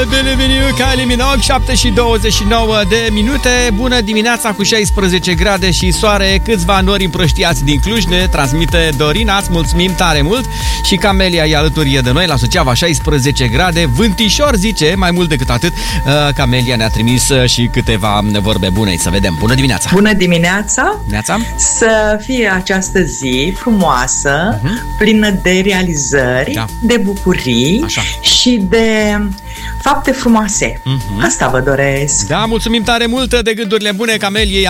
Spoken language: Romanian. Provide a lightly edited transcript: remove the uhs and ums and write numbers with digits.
Bienvenue, Kylie Minogue, 7:29 Bună dimineața cu 16 grade și soare. Câțiva nori împrăștiați din Cluj ne transmite Dorina. Îți mulțumim tare mult. Și Camelia e alături de noi la Suceava, 16 grade. Vântișor, zice, mai mult decât atât. Camelia ne-a trimis și câteva vorbe bune. Să vedem. Bună dimineața! Bună dimineața! Să fie această zi frumoasă, plină de realizări, de bucurii și de fapte frumoase. Asta vă doresc. Da, mulțumim tare mult de gândurile bune, Camelia.